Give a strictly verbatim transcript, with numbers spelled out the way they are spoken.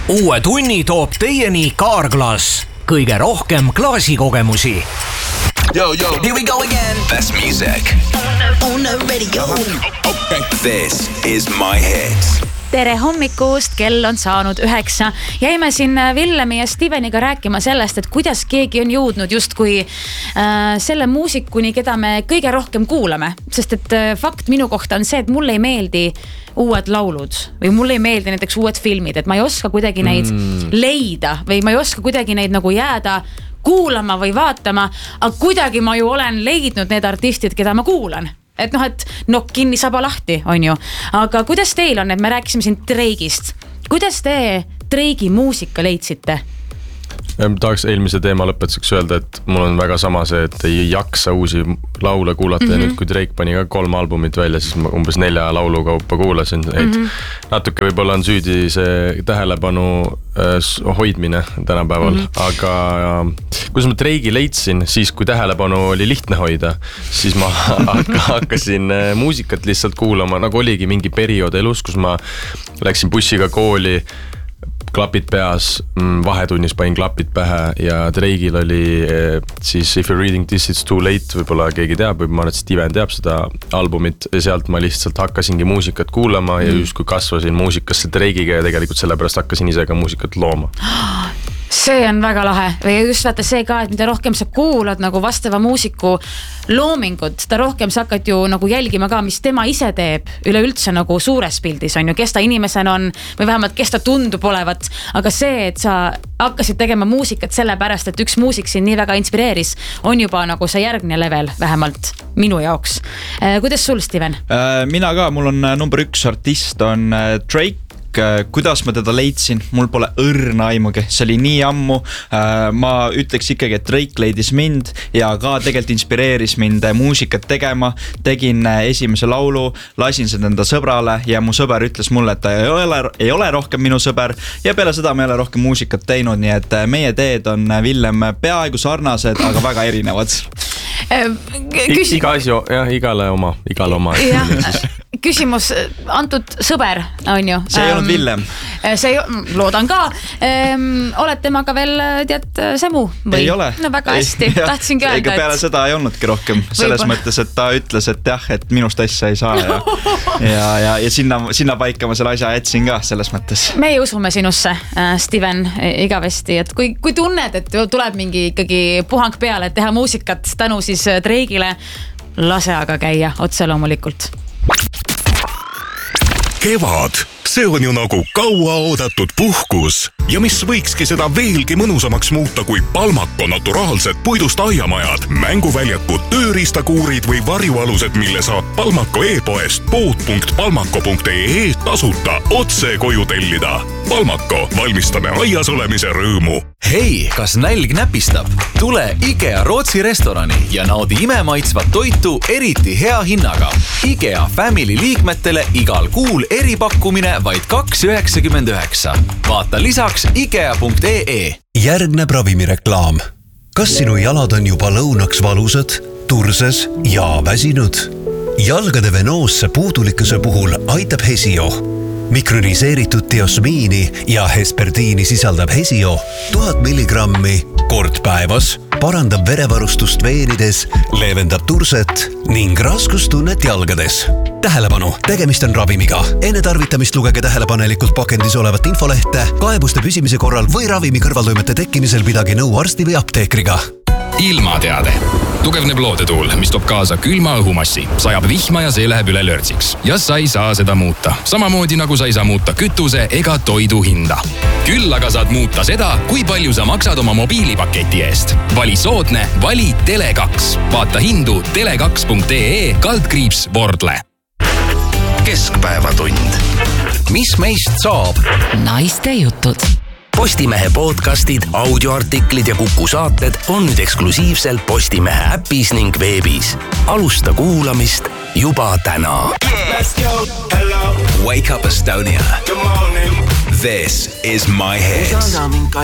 Uue tunni toob teieni Kaarglass. Kõige rohkem klaasikogemusi. Yo, yo, here we go again. Best music On the radio. Okay. This is My Hits. Tere hommikust, kell on saanud üheksa. Jäime siin Villemi ja Steveniga rääkima sellest, et kuidas keegi on jõudnud justkui äh, selle muusikuni, keda me kõige rohkem kuulame. Sest et äh, fakt minu kohta on see, et mulle ei meeldi uued laulud või mulle ei meeldi näiteks uued filmid, et ma ei oska kuidagi neid mm. leida või ma ei oska kuidagi neid nagu jääda kuulama või vaatama, aga kuidagi ma ju olen leidnud need artistid, keda ma kuulan. Et noh, et nokk kinni saba lahti, on ju. Aga kuidas teil on, et me rääkisime siin Drake'ist. Kuidas te Drake'i muusika leidsite? Tahaks eelmise teema lõpetuseks öelda, et mul on väga sama see, et ei jaksa uusi laule kuulata mm-hmm. ja nüüd kui Drake pani ka kolm albumit välja, siis ma umbes nelja laulu kaupa kuulasin. Mm-hmm. Natuke võib-olla on süüdi see tähelepanu hoidmine tänapäeval, mm-hmm. aga kuidas ma Drake'i leidsin, siis kui tähelepanu oli lihtne hoida, siis ma hakkasin muusikat lihtsalt kuulama, nagu oligi mingi periood elus, kus ma läksin bussiga kooli, klapid peas, vahetunnis panin klapid pähe ja Drake'il oli siis If You're Reading This It's Too Late, võib-olla keegi teab, või ma arvan, et Steven teab seda albumit ja sealt ma lihtsalt hakkasingi muusikat kuulama mm. ja just kui kasvasin muusikasse Drake'iga ja tegelikult sellepärast hakkasin ise ka muusikat looma. See on väga lahe või just vaata see ka, et mida rohkem sa kuulad nagu vastava muusiku loomingut, ta rohkem sa hakkad ju nagu jälgima ka, mis tema ise teeb üleüldse nagu suures pildis on ju, kes ta inimesena on või vähemalt kes ta tundub olevat, aga see, et sa hakkasid tegema muusikat sellepärast, et üks muusik siin nii väga inspireeris, on juba nagu see järgmine level vähemalt minu jaoks. Kuidas sul, Steven? Mina ka, mul on number üks artist on Drake. Kuidas ma teda leidsin, mul pole õrna aimugi, see oli nii ammu. Ma ütleks ikkagi, et Drake leidis mind ja ka tegelikult inspireeris mind muusikat tegema. Tegin esimese laulu, lasin seda enda sõbrale ja mu sõber ütles mulle, et ta ei ole, ei ole rohkem minu sõber ja peale seda me ei ole rohkem muusikat teinud, nii et meie teed on Villem peaaegu sarnased, aga väga erinevad. Küsi... Iga asi, jah, igale oma, igale oma. Ja, küsimus, antud sõber on ju. See ei olnud Villem. See ei, loodan ka. Ehm, oled temaga veel, tead, Semu? Või? Ei ole. No väga hästi, ei, tahtsingi öelda. Ega peale et... seda ei olnudki rohkem. Selles Võiba. Mõttes, et ta ütles, et jah, et minust asja ei saa. Ja, ja, ja, ja sinna, sinna paika ma selle asja jätsin ka selles mõttes. Me usume sinusse, Steven, igavesti. Et kui, kui tunned, et tuleb mingi ikkagi puhang peale, et teha muusikat tänu siis Drake'ile, lase aga käia otse loomulikult. Kevad, see on ju nagu kaua oodatud puhkus ja mis võikski seda veelgi mõnusamaks muuta kui Palmako naturaalsed puidust aiamajad, mänguväljakud, tööriistakuurid või varjualused, mille saab Palmako e-poest pood punkt palmako punkt ee tasuta otse koju tellida. Palmako, valmistame aias olemise rõõmu. Hei, kas nälg näpistab? Tule IKEA Rootsi restorani ja naudi imemaitsvat toitu eriti hea hinnaga. IKEA Family liikmetele igal kuul eripakkumine vaid kaks üheksakümmend üheksa. Vaata lisaks ikea punkt ee. Järgneb ravimireklaam. Kas sinu jalad on juba lõunaks valusad, turses ja väsinud? Jalgade venoosse puudulikkuse puhul aitab Hesio. Mikroniseeritud diosmiini ja hesperdiini sisaldab Hesio tuhat milligrammi kord päevas, parandab verevarustust veenides, leevendab turset ning raskustunnet jalgades. Tähelepanu, tegemist on ravimiga. Enne tarvitamist lugege tähelepanelikult pakendis olevat infolehte, kaebuste püsimise korral või ravimi kõrvaltoimete tekkimisel pidage nõu arsti või apteekriga. Ilmateade. Tugevneb loodetuul, mis toob kaasa külma õhumassi, sajab vihma ja see läheb üle lörtsiks. Ja sa ei saa seda muuta. Samamoodi nagu sa ei saa muuta kütuse ega toidu hinda. Küll aga saad muuta seda, kui palju sa maksad oma mobiilipaketi eest. Vali soodne, vali Tele kaks. Vaata hindu tele kaks punkt ee kaldkriips Vordle. Keskpäevatund. Mis meist saab? Naiste jutud. Postimehe podcastid, audioartiklid ja Kuku saated on nüüd eksklusiivselt Postimehe äpis ning veebis. Alusta kuulamist juba täna. Let's go. Hello. Wake up Estonia. Good morning. This is My Hits.